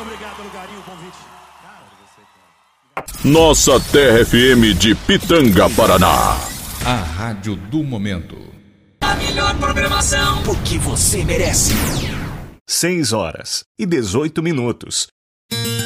obrigado pelo carinho, convite. Nossa Terra FM de Pitanga, Paraná. A rádio do momento. A melhor programação, porque você merece. 6 horas e 18 minutos.